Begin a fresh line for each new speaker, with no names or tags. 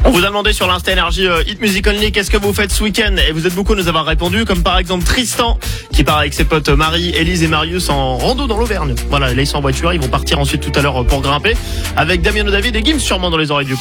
On vous a demandé sur l'Insta Énergie Hit Music Only qu'est-ce que vous faites ce week-end, et vous êtes beaucoup à nous avoir répondu, comme par exemple Tristan qui part avec ses potes Marie, Élise et Marius en rando dans l'Auvergne. Voilà, là ils sont en voiture, ils vont partir ensuite tout à l'heure pour grimper avec Damien David et Gims sûrement dans les oreilles du